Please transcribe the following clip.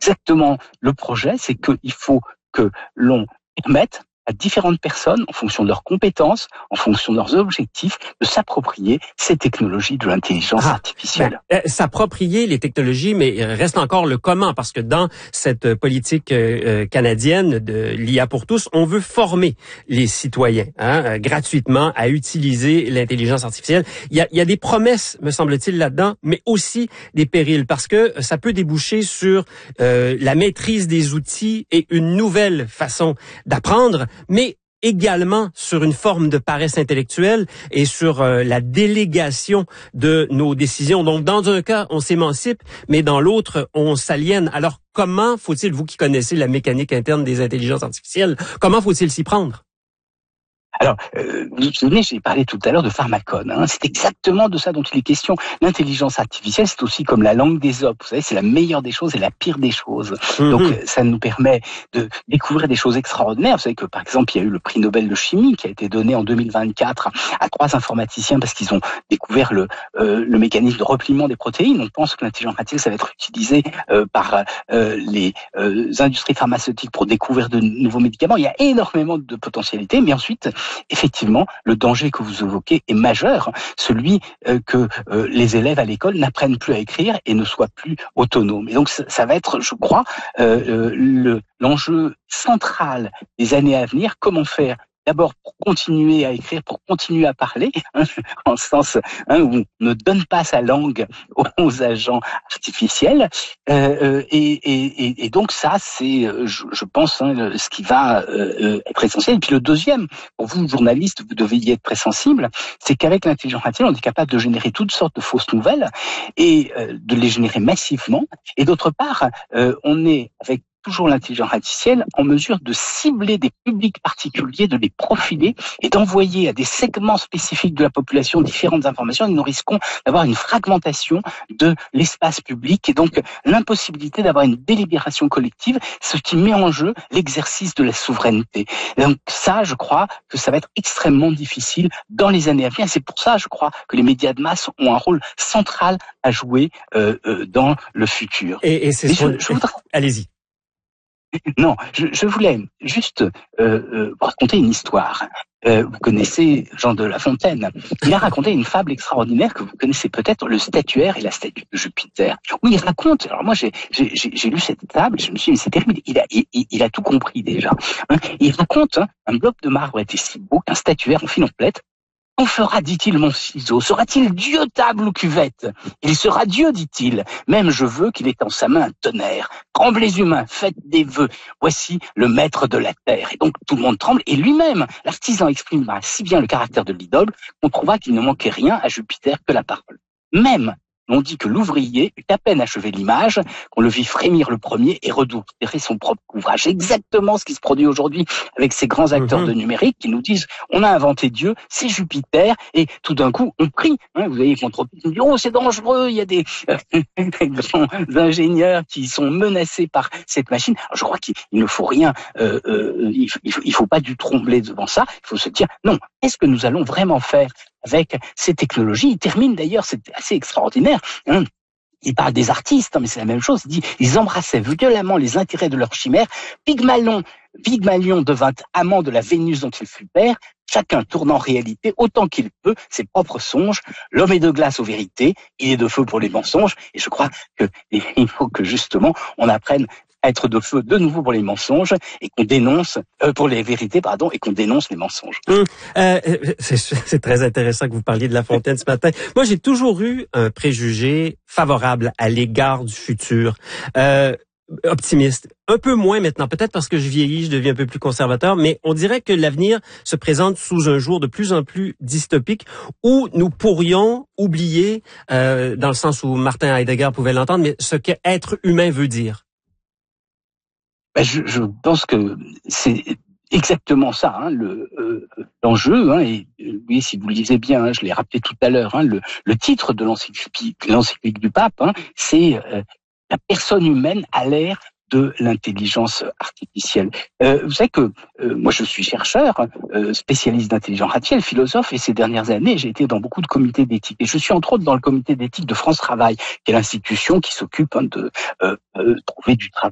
exactement le projet, c'est qu'il faut que l'on permette à différentes personnes, en fonction de leurs compétences, en fonction de leurs objectifs, de s'approprier ces technologies de l'intelligence artificielle. S'approprier les technologies, mais reste encore le comment, parce que dans cette politique canadienne de l'IA pour tous, on veut former les citoyens gratuitement à utiliser l'intelligence artificielle. Il y a des promesses, me semble-t-il, là-dedans, mais aussi des périls, parce que ça peut déboucher sur la maîtrise des outils et une nouvelle façon d'apprendre, mais également sur une forme de paresse intellectuelle et sur la délégation de nos décisions. Donc, dans un cas, on s'émancipe, mais dans l'autre, on s'aliène. Alors, comment faut-il, vous qui connaissez la mécanique interne des intelligences artificielles, comment faut-il s'y prendre? Alors, vous vous souvenez, j'ai parlé tout à l'heure de pharmacone. C'est exactement de ça dont il est question. L'intelligence artificielle, c'est aussi comme la langue d'Ésope. Vous savez, c'est la meilleure des choses et la pire des choses. Donc, ça nous permet de découvrir des choses extraordinaires. Vous savez que, par exemple, il y a eu le prix Nobel de chimie qui a été donné en 2024 à 3 informaticiens parce qu'ils ont découvert le mécanisme de repliement des protéines. On pense que l'intelligence artificielle, ça va être utilisé par les industries pharmaceutiques pour découvrir de nouveaux médicaments. Il y a énormément de potentialités, mais ensuite, effectivement, le danger que vous évoquez est majeur, celui que les élèves à l'école n'apprennent plus à écrire et ne soient plus autonomes. Et donc, ça va être, je crois, l'enjeu central des années à venir. Comment faire ? D'abord pour continuer à écrire, pour continuer à parler, en ce sens où on ne donne pas sa langue aux agents artificiels. Et donc ça, c'est, je pense, ce qui va être essentiel. Et puis le deuxième, pour vous, journalistes, vous devez y être très sensible, c'est qu'avec l'intelligence artificielle, on est capable de générer toutes sortes de fausses nouvelles et de les générer massivement. Et d'autre part, on est avec toujours l'intelligence artificielle en mesure de cibler des publics particuliers, de les profiler et d'envoyer à des segments spécifiques de la population différentes informations. Et nous risquons d'avoir une fragmentation de l'espace public et donc l'impossibilité d'avoir une délibération collective, ce qui met en jeu l'exercice de la souveraineté. Et donc ça, je crois que ça va être extrêmement difficile dans les années à venir. Et c'est pour ça, je crois, que les médias de masse ont un rôle central à jouer dans le futur. Et c'est allez-y. Non, je voulais juste raconter une histoire. Vous connaissez Jean de La Fontaine. Il a raconté une fable extraordinaire que vous connaissez peut-être, le statuaire et la statue de Jupiter. Où il raconte, alors moi j'ai lu cette fable, je me suis dit mais c'est terrible, il a tout compris déjà. Il raconte un bloc de marbre était si beau qu'un statuaire en fit l'emplette. Qu'en fera, dit-il, mon ciseau? Sera-t-il Dieu table ou cuvette? Il sera Dieu, dit-il. Même je veux qu'il ait en sa main un tonnerre. Tremblez humains, faites des vœux. Voici le maître de la terre. Et donc tout le monde tremble. Et lui-même, l'artisan exprima si bien le caractère de l'idole qu'on trouva qu'il ne manquait rien à Jupiter que la parole. Même, on dit que l'ouvrier eut à peine achevé l'image, qu'on le vit frémir le premier et redouter son propre ouvrage. Exactement ce qui se produit aujourd'hui avec ces grands acteurs de numérique qui nous disent on a inventé Dieu, c'est Jupiter, et tout d'un coup on prie. Vous voyez, contre oh c'est dangereux, il y a des grands ingénieurs qui sont menacés par cette machine. Alors, je crois qu'il ne faut rien, il faut pas du trembler devant ça. Il faut se dire non, qu'est-ce que nous allons vraiment faire avec ces technologies? Il termine d'ailleurs, c'est assez extraordinaire. Il parle des artistes, mais c'est la même chose. Il dit, ils embrassaient violemment les intérêts de leur chimère. Pygmalion devint amant de la Vénus dont il fut père. Chacun tourne en réalité autant qu'il peut ses propres songes. L'homme est de glace aux vérités, il est de feu pour les mensonges. Et je crois qu'il faut que justement on apprenne à être de feu de nouveau pour les mensonges et qu'on dénonce pour les vérités, et qu'on dénonce les mensonges. C'est très intéressant que vous parliez de La Fontaine ce matin. Moi, j'ai toujours eu un préjugé favorable à l'égard du futur. Optimiste. Un peu moins maintenant, peut-être parce que je vieillis, je deviens un peu plus conservateur, mais on dirait que l'avenir se présente sous un jour de plus en plus dystopique où nous pourrions oublier, dans le sens où Martin Heidegger pouvait l'entendre, mais ce qu'être humain veut dire. Je pense que c'est exactement ça, l'enjeu. Et oui, si vous lisez bien, je l'ai rappelé tout à l'heure, le titre de l'encyclique du pape, c'est la personne humaine à l'ère de l'intelligence artificielle. Vous savez que moi je suis chercheur, spécialiste d'intelligence artificielle, philosophe, et ces dernières années j'ai été dans beaucoup de comités d'éthique. Et je suis entre autres dans le comité d'éthique de France Travail, qui est l'institution qui s'occupe de trouver du travail